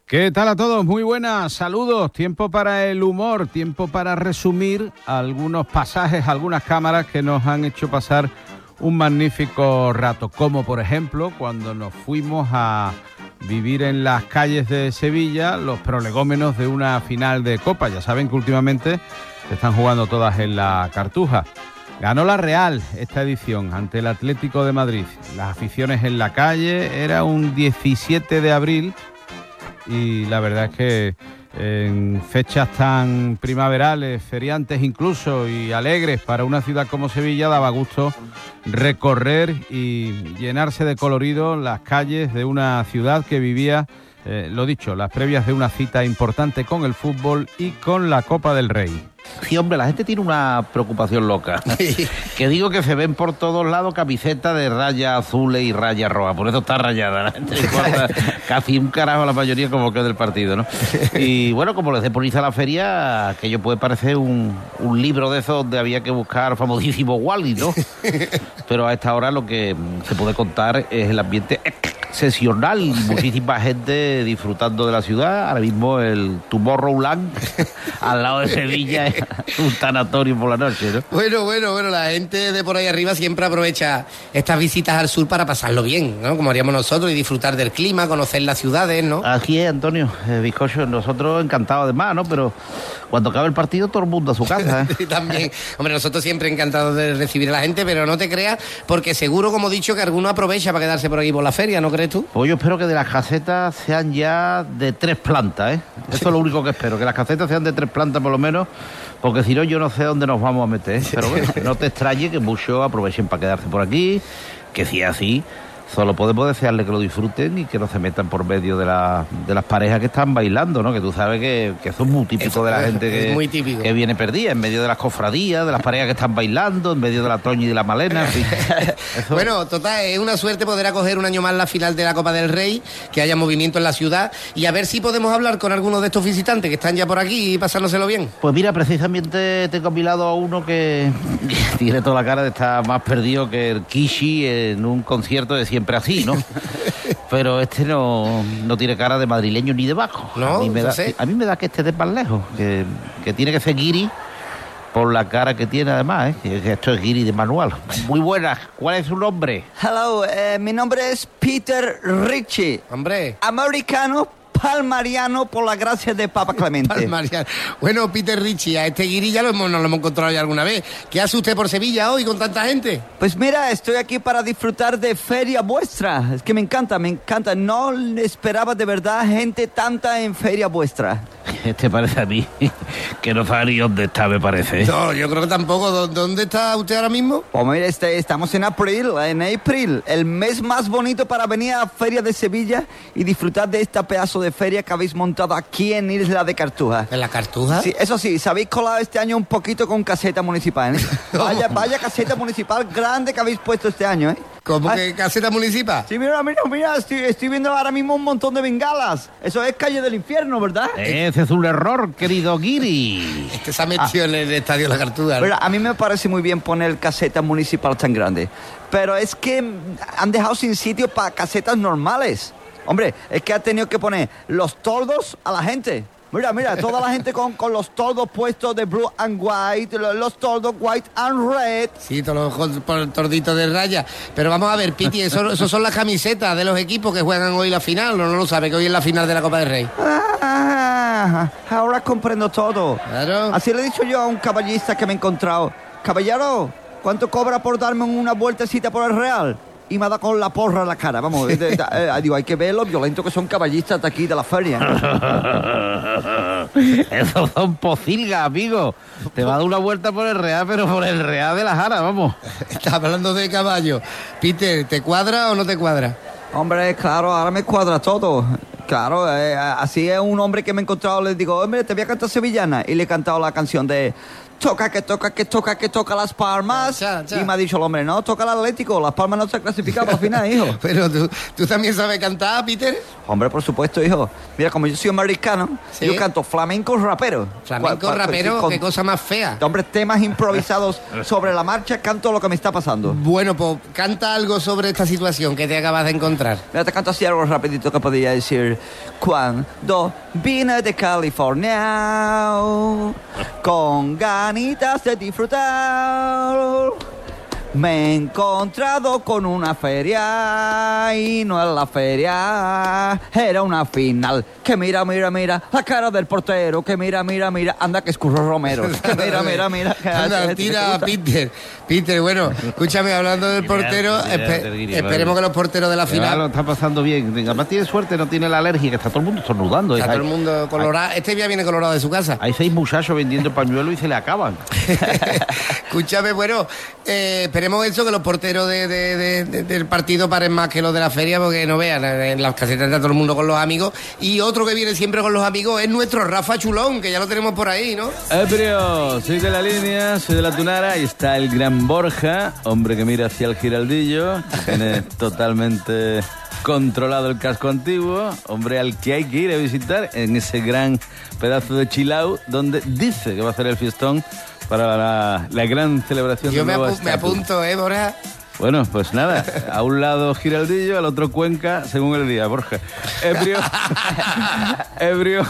¿Qué tal a todos? Muy buenas, saludos. Tiempo para el humor, tiempo para resumir algunos pasajes, algunas cámaras que nos han hecho pasar un magnífico rato, como por ejemplo cuando nos fuimos a vivir en las calles de Sevilla los prolegómenos de una final de Copa. Ya saben que últimamente se están jugando todas en la Cartuja. Ganó la Real esta edición ante el Atlético de Madrid. Las aficiones en la calle, era un 17 de abril y la verdad es que en fechas tan primaverales, feriantes incluso y alegres para una ciudad como Sevilla, daba gusto recorrer y llenarse de colorido las calles de una ciudad que vivía, lo dicho, las previas de una cita importante con el fútbol y con la Copa del Rey. Sí, hombre, la gente tiene una preocupación loca. Que digo que se ven por todos lados camisetas de rayas azules y rayas rojas. Por eso está rayada. La gente le importa casi un carajo a la mayoría como que es del partido, ¿no? Y bueno, como les deponiza la feria, aquello puede parecer un libro de esos donde había que buscar famosísimo Wally, ¿no? Pero a esta hora lo que se puede contar es el ambiente excepcional. Muchísima gente disfrutando de la ciudad. Ahora mismo el Tomorrowland al lado de Sevilla es un tanatorio por la noche, ¿no? Bueno, la gente de por ahí arriba siempre aprovecha estas visitas al sur para pasarlo bien, ¿no? Como haríamos nosotros, y disfrutar del clima, conocer las ciudades, ¿no? Aquí es, Antonio, bizcocho, nosotros encantados además, ¿no? Pero cuando acabe el partido todo el mundo a su casa, ¿eh? Sí, también. Hombre, nosotros siempre encantados de recibir a la gente, pero no te creas, porque seguro, como he dicho, que alguno aprovecha para quedarse por aquí por la feria, ¿no crees tú? Pues yo espero que de las casetas sean ya de 3 plantas, ¿eh? Eso es lo único que espero, que las casetas sean de 3 plantas por lo menos, porque si no yo no sé dónde nos vamos a meter, ¿eh? Pero bueno, no te extrañe que muchos aprovechen para quedarse por aquí, que si es así, solo podemos desearle que lo disfruten y que no se metan por medio de las parejas que están bailando, ¿no? Que tú sabes que eso es muy típico de la gente que viene perdida, en medio de las cofradías, de las parejas que están bailando, en medio de la Toña y de la Malena. En fin. Bueno, total, es una suerte poder acoger un año más la final de la Copa del Rey, que haya movimiento en la ciudad, y a ver si podemos hablar con algunos de estos visitantes que están ya por aquí y pasándoselo bien. Pues mira, precisamente tengo a mi lado a uno que tiene toda la cara de estar más perdido que el Kishi en un concierto de siempre así, ¿no? Pero este no tiene cara de madrileño ni de bajo. No, a mí me da que este de más lejos, que tiene que ser guiri por la cara que tiene además, ¿eh? Que esto es guiri de manual. Muy buenas, ¿cuál es su nombre? Hello, mi nombre es Peter Ritchie. Hombre. Americano palmariano por la gracia de Papa Clemente. Palmariano. Bueno, Peter Ritchie, a este guiri ya nos lo hemos encontrado ya alguna vez. ¿Qué hace usted por Sevilla hoy con tanta gente? Pues mira, estoy aquí para disfrutar de Feria Vuestra. Es que me encanta. No esperaba de verdad gente tanta en Feria Vuestra. Este parece a mí que no sabe ni dónde está, me parece. No, yo creo que tampoco. ¿Dónde está usted ahora mismo? Pues mira, estamos en abril, el mes más bonito para venir a Feria de Sevilla y disfrutar de esta pedazo de feria que habéis montado aquí en Isla de Cartuja. ¿En la Cartuja? Sí, eso sí, se habéis colado este año un poquito con caseta municipal, ¿eh? Vaya caseta municipal grande que habéis puesto este año, ¿eh? ¿Cómo que caseta municipal? Sí, mira, estoy viendo ahora mismo un montón de bengalas. Eso es calle del infierno, ¿verdad? Ese es un error, querido guiri. Este se ha metido en el estadio de la Cartuja, ¿no? Pero a mí me parece muy bien poner caseta municipal tan grande, pero es que han dejado sin sitio para casetas normales. Hombre, es que ha tenido que poner los toldos a la gente. Mira, toda la gente con los toldos puestos de blue and white, los toldos white and red. Sí, todos los torditos de raya. Pero vamos a ver, Piti, eso son las camisetas de los equipos que juegan hoy la final, ¿o no lo sabe, que hoy es la final de la Copa del Rey? Ahora comprendo todo. Claro. Así le he dicho yo a un caballista que me he encontrado. Caballero, ¿cuánto cobra por darme una vueltecita por el Real? Y me ha dado con la porra en la cara, vamos. Digo, hay que ver lo violento que son caballistas de aquí, de la feria. Esos son pocilgas, amigo. Te va a dar una vuelta por el Real, pero por el Real de la Jara, vamos. Estás hablando de caballo. Peter, ¿te cuadra o no te cuadra? Hombre, claro, ahora me cuadra todo. Claro, así es un hombre que me he encontrado, le digo, hombre, te voy a cantar sevillana. Y le he cantado la canción de... Toca, que toca Las Palmas. Y me ha dicho el hombre, no, toca el Atlético. Las Palmas no se ha clasificado para final, hijo. Pero tú también sabes cantar, Peter. Hombre, por supuesto, hijo. Mira, como yo soy americano, ¿Sí? yo canto flamenco rapero. Flamenco rapero, qué cosa más fea. Hombre, temas improvisados sobre la marcha, canto lo que me está pasando. Bueno, pues canta algo sobre esta situación que te acabas de encontrar. Mira, te canto así algo rapidito que podría decir. Cuando vine de California con ganitas de disfrutar, me he encontrado con una feria y no es la feria, era una final. Que mira, mira, mira, la cara del portero, que mira, mira, mira, anda que es Curro Romero. Que mira, mira, mira. Que Anda, tira, Peter. Peter, bueno, escúchame, hablando del portero, esperemos que los porteros de la Lo final... está pasando bien. Además tiene suerte, no tiene la alergia, que está todo el mundo estornudando. Está todo el mundo colorado. Este ya viene colorado de su casa. Hay 6 muchachos vendiendo pañuelos y se le acaban. Escúchame, bueno, esperemos eso, que los porteros del partido paren más que los de la feria, porque no vean, en las casetas está todo el mundo con los amigos. Y otro que viene siempre con los amigos es nuestro Rafa Chulón, que ya lo tenemos por ahí, ¿no? Ebrio, soy de la línea, soy de la Tunara, y está el gran Borja, hombre que mira hacia el Giraldillo, que tiene totalmente controlado el casco antiguo, hombre al que hay que ir a visitar en ese gran pedazo de Chilau, donde dice que va a hacer el fiestón para la gran celebración Yo del nuevo me estatus. apunto, Borja. Bueno, pues nada, a un lado Giraldillo, al otro Cuenca, según el día, Borja. Ebrio,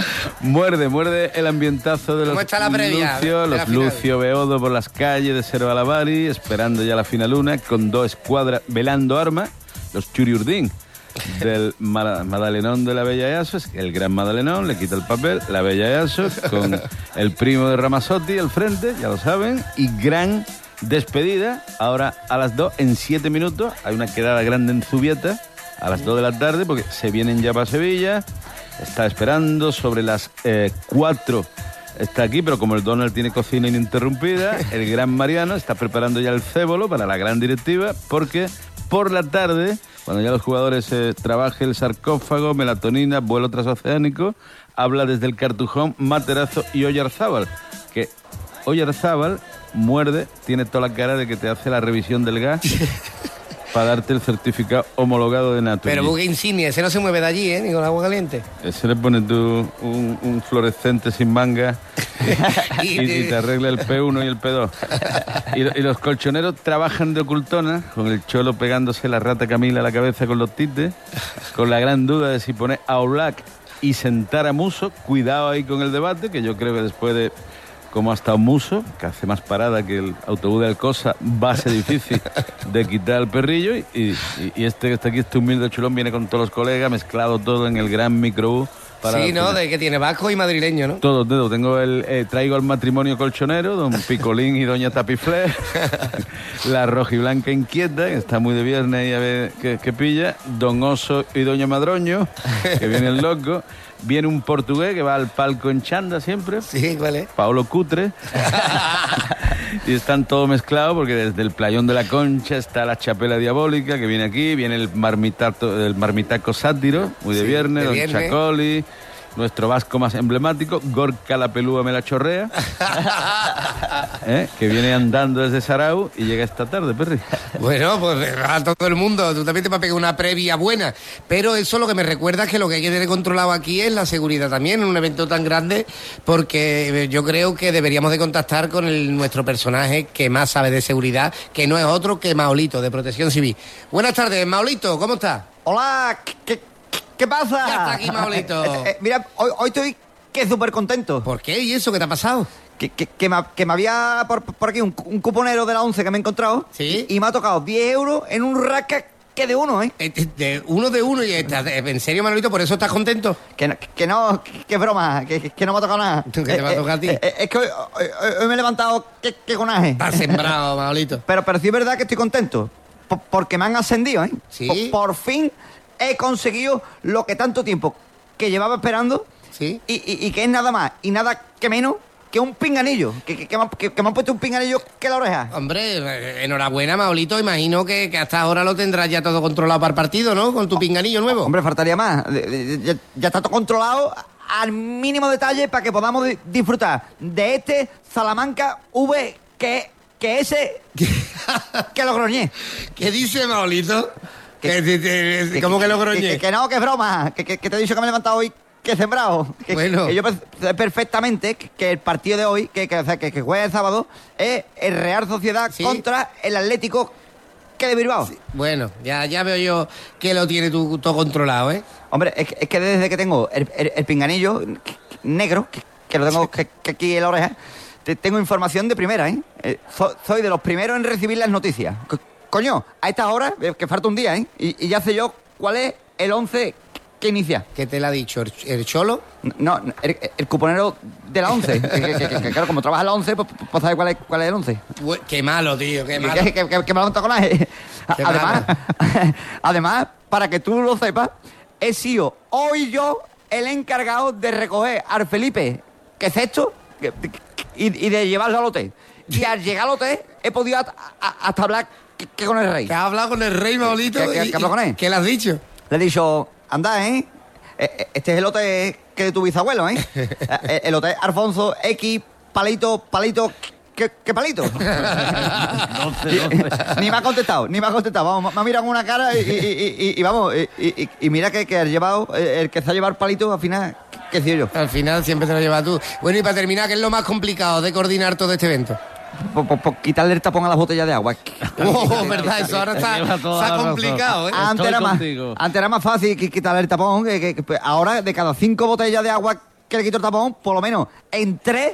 muerde el ambientazo de los ¿Cómo está la previa Lucio, de la los final? Lucio Beodo por las calles de Cerro Alavari, esperando ya la finaluna, con 2 escuadras velando armas, los Churiurdín del Madalenón de la Bella Easo, el gran Madalenón, le quita el papel, la Bella Easo, con el primo de Ramazotti al frente, ya lo saben, y gran despedida, ahora a las 2, en 7 minutos, hay una quedada grande en Zubieta, a las 2 de la tarde, porque se vienen ya para Sevilla, está esperando, sobre las 4 está aquí, pero como el Donald tiene cocina ininterrumpida, el gran Mariano está preparando ya el cébolo para la gran directiva, porque por la tarde, cuando ya los jugadores trabajen el sarcófago, melatonina, vuelo transoceánico, habla desde el Cartujón, Materazo y Oyarzábal, que Oyarzábal muerde, tiene toda la cara de que te hace la revisión del gas para darte el certificado homologado de Naturgy. Pero buque insignia, ese no se mueve de allí, ni con agua caliente. Ese le pones tú un fluorescente sin manga y te arregla el P1 y el P2. Y los colchoneros trabajan de ocultona, con el cholo pegándose la rata Camila a la cabeza con los tites, con la gran duda de si poner a Oblak y sentar a Muso. Cuidado ahí con el debate, que yo creo que después de como ha estado Muso, que hace más parada que el autobús de Alcosa, va a ser difícil de quitar al perrillo, y este que está aquí, este humilde chulón, viene con todos los colegas, mezclado todo en el gran microbús. Sí, ¿no? De que tiene vasco y madrileño, ¿no? Todo, tengo traigo al matrimonio colchonero, don Picolín y doña Tapiflé, la rojiblanca inquieta, que está muy de viernes y a ver qué pilla, don Oso y doña Madroño, que viene el loco. Viene un portugués que va al palco en chanda siempre. Sí, ¿cuál es? Paolo Cutre. Y están todos mezclados porque desde el Playón de la Concha está la Chapela Diabólica, que viene aquí, viene el marmitaco sátiro, muy de viernes, don Chacoli, nuestro vasco más emblemático, Gorka la pelúa me la chorrea, que viene andando desde Sarau y llega esta tarde, Perry. Bueno, pues a todo el mundo, tú también te vas a pegar una previa buena, pero eso lo que me recuerda es que lo que hay que tener controlado aquí es la seguridad también en un evento tan grande, porque yo creo que deberíamos de contactar con nuestro personaje que más sabe de seguridad, que no es otro que Maolito, de Protección Civil. Buenas tardes, Maolito, ¿cómo estás? Hola, ¿qué pasa? Ya está aquí, Maolito. Mira, hoy estoy súper contento. ¿Por qué? ¿Y eso qué te ha pasado? Que me había por aquí un cuponero de la 11 que me he encontrado. ¿Sí? Y me ha tocado 10 euros en un rack que de uno, ¿eh? De uno y estás, ¿en serio, Manolito? ¿Por eso estás contento? Que no, que es broma, que no me ha tocado nada. ¿Qué te va a tocar a ti? Es que hoy me he levantado que conaje. Estás sembrado, Manolito. Pero sí es verdad que estoy contento, porque me han ascendido, ¿eh? ¿Sí? Por fin he conseguido lo que tanto tiempo que llevaba esperando. ¿Sí? Y que es nada más y nada que menos que un pinganillo, que me han puesto un pinganillo que la oreja. Hombre, enhorabuena, Maolito. Imagino que hasta ahora lo tendrás ya todo controlado para el partido, ¿no? Con tu pinganillo nuevo. Hombre, faltaría más. Ya está todo controlado al mínimo detalle para que podamos disfrutar de este Salamanca V que ese que Logroñé. ¿Qué dice, Maolito? ¿Cómo que Logroñés? Que no, que es broma. Que te he dicho que me he levantado hoy, que he sembrado. Bueno. Que yo sé perfectamente que el partido de hoy, que juega el sábado, es el Real Sociedad contra el Atlético de Bilbao. Sí. Bueno, ya veo yo que lo tiene tú todo controlado, ¿eh? Hombre, es que desde que tengo el pinganillo negro, que lo tengo que aquí en la oreja, tengo información de primera, ¿eh? Soy de los primeros en recibir las noticias. Coño, a estas horas, que falta un día, ¿eh? Y ya sé yo cuál es el 11 que inicia. ¿Qué te la ha dicho? ¿El Cholo? No, el cuponero de la 11. que claro, como trabaja la 11, pues sabes cuál es el 11. Qué malo, tío, qué malo. Que malo taconaje. Además, para que tú lo sepas, he sido hoy yo el encargado de recoger al Felipe, que es esto, y de llevarlo al hotel. Y al llegar al hotel he podido hasta hablar que con el rey. ¿Que has hablado con el rey, Manolito? ¿Qué hablo con él? ¿Qué le has dicho? Le he dicho, anda, ¿eh? Este es el hotel que de tu bisabuelo, ¿eh? El hotel Alfonso X, palito, ¿qué palito? Ni me ha contestado. Vamos, me ha mirado con una cara y vamos, y mira que has llevado, el que se ha llevado el palito, al final, ¿qué sé yo? Al final siempre te lo llevas tú. Bueno, y para terminar, ¿qué es lo más complicado de coordinar todo este evento? Por quitarle el tapón a las botellas de agua. Oh, verdad, eso ahora está complicado, ¿eh? Antes era más fácil quitarle el tapón, que ahora de cada 5 botellas de agua que le quito el tapón, por lo menos en 3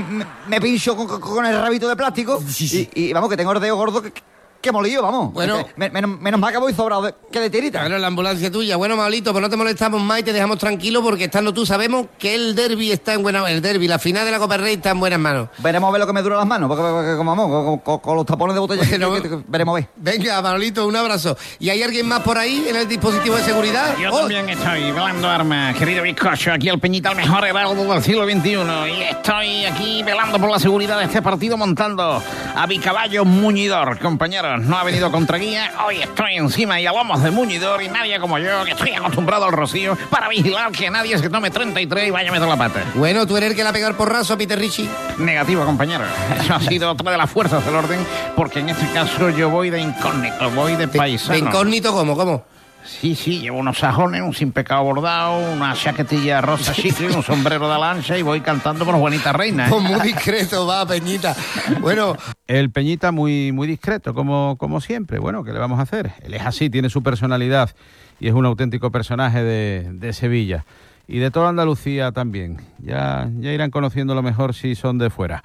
me pincho con el rabito de plástico y vamos, que tengo el dedo gordo que molillo, vamos. Bueno, menos mal que voy sobrado que de tirita. Claro, la ambulancia tuya. Bueno, Manolito, pues no te molestamos más y te dejamos tranquilo porque estando tú sabemos que el derbi está en buenas manos. El derbi, la final de la Copa del Rey está en buenas manos. Veremos a ver lo que me dura las manos, porque como vamos, con los tapones de botella veremos a ver. Venga, Manolito, un abrazo. ¿Y hay alguien más por ahí en el dispositivo de seguridad? Yo también estoy velando armas, querido bizcocho. Aquí el Peñita, el mejor heraldo del siglo XXI. Y estoy aquí velando por la seguridad de este partido, montando a mi caballo muñidor, compañeros. No ha venido contra guía, hoy estoy encima y hablamos de muñidor y nadie como yo, que estoy acostumbrado al rocío, para vigilar que nadie se tome 33 y vaya a meter la pata. Bueno, ¿tú eres el que le ha pegado el porrazo a Peter Ricci? Negativo, compañero. Eso ha sido otra de las fuerzas del orden, porque en este caso yo voy de incógnito, voy de paisano. ¿De incógnito cómo? Sí, llevo unos sajones, un sin pecado bordado, una chaquetilla rosa chicle, un sombrero de lancha y voy cantando por Juanita Reina. Pues muy discreto, va, Peñita. Bueno. El Peñita muy discreto, como siempre. Bueno, ¿qué le vamos a hacer? Él es así, tiene su personalidad y es un auténtico personaje de Sevilla. Y de toda Andalucía también. Ya irán conociéndolo mejor si son de fuera.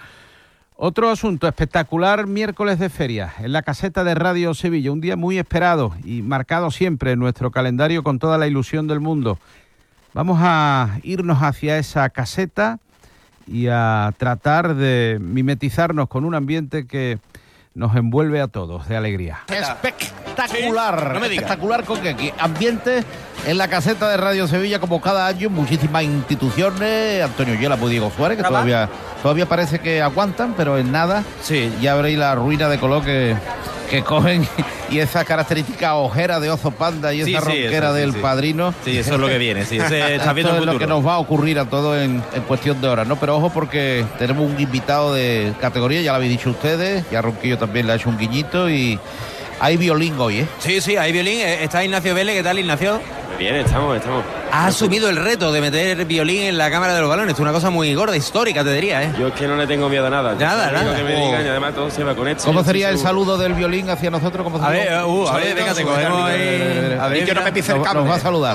Otro asunto, espectacular miércoles de feria en la caseta de Radio Sevilla, un día muy esperado y marcado siempre en nuestro calendario con toda la ilusión del mundo. Vamos a irnos hacia esa caseta y a tratar de mimetizarnos con un ambiente que nos envuelve a todos de alegría. Espectacular, ¿Sí? No me digas. Espectacular con que aquí ambiente en la caseta de Radio Sevilla como cada año, muchísimas instituciones, Antonio Yela, pues Diego Suárez, que todavía parece que aguantan, pero en nada, sí, ya veréis la ruina de color que cogen y esa característica ojera de oso panda y esa ronquera del padrino. Sí, eso es lo que viene, sí, está viendo el es futuro. lo que nos va a ocurrir a todos en cuestión de horas, ¿no? Pero ojo porque tenemos un invitado de categoría, ya lo habéis dicho ustedes, ya Ronquillo también le ha hecho un guiñito y hay violín hoy, ¿eh? Sí, hay violín. Está Ignacio Vélez. ¿Qué tal, Ignacio? Bien, estamos. Ha asumido el reto de meter violín en la cámara de los balones. Es una cosa muy gorda, histórica, te diría, ¿eh? Yo es que no le tengo miedo a nada. Nada. Que me digan y además todo se va con esto. ¿Cómo sería el saludo del violín hacia nosotros? ¿Cómo A ver, venga, te cogemos ahí. A ver, yo no me pise el cable. Nos va a saludar.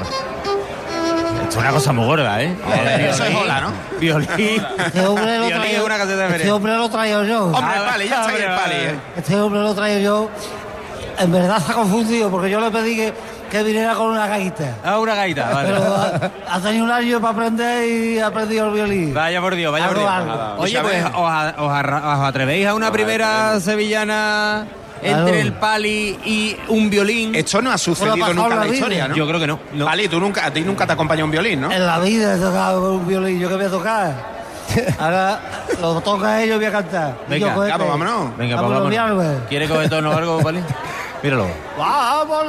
Esto es una cosa muy gorda, ¿eh? Eso es hola, ¿no? Violín. Violín es una caseta de feria. Este hombre lo traigo yo. Hombre, vale, ya está ahí el pali. Este hombre lo traigo yo. En verdad se ha confundido porque yo le pedí que viniera con una gaita. Ah, una gaita, vale. Pero ha tenido un año para aprender y ha aprendido el violín. Vaya por Dios. Oye, pues, ¿os atrevéis a una primera sevillana entre el pali y un violín? Esto no ha sucedido nunca en la historia, ¿no? Yo creo que no. Pali, a ti nunca te acompaña un violín, ¿no? En la vida he tocado con un violín. ¿Yo qué voy a tocar? Ahora lo toca ellos y voy a cantar. Venga, vámonos. Venga, pues vámonos. ¿Quiere coger tono o algo, pali? Míralo. ¡Vamos!